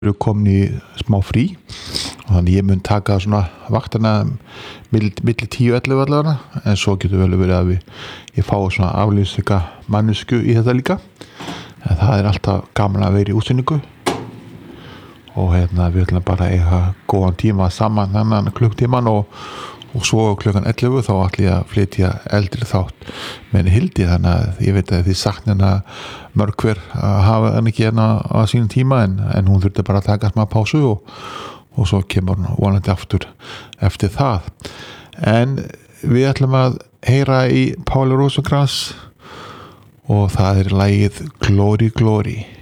eru komin í smá frí og þannig ég mun taka svona vaktana milli 10-11 allavega, en svo getur vel verið að ég fái svona aflýsika mannesku í þetta líka, en það er alltaf gaman að vera í útsendingu og við ætlum bara að eiga góðan tíma saman þennan klukktíman og svo klukkan 11 þá ætlum ég að flytja eldri þátt með Hildi, þannig að ég veit að þið sakna mörg hver að hafa hann ekki á sínum tíma, en hún þurfti bara að taka smá pásu og svo kemur hún vonandi aftur eftir það. En við ætlum að heyra í Páli Rósinkrans og það er lagið Glory Glory.